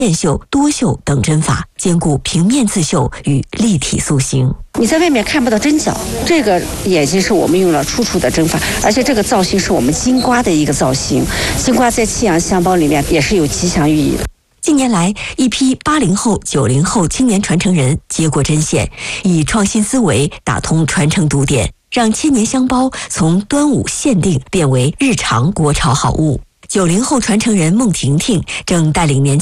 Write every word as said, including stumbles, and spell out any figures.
线绣、多绣等针法，兼顾平面刺绣与立体塑形。 你在外面看不到针脚，这个眼睛是我们用了出处的针法，而且这个造型是我们金瓜的一个造型。金瓜在七阳香包里面也是有吉祥寓意的。 近年来，一批八零后、九零后青年传承人接过针线，以创新思维打通传承堵点，让千年香包从端午限定变为日常国潮好物。九零后传承人孟婷婷正带领年